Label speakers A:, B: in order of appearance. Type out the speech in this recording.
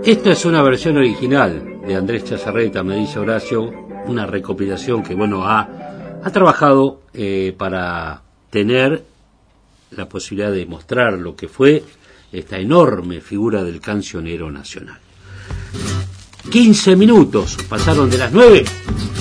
A: Esta es una versión original de Andrés Chazarreta, me dice Horacio, una recopilación que ha trabajado para tener la posibilidad de mostrar lo que fue esta enorme figura del cancionero nacional. 15 minutos pasaron de las 9.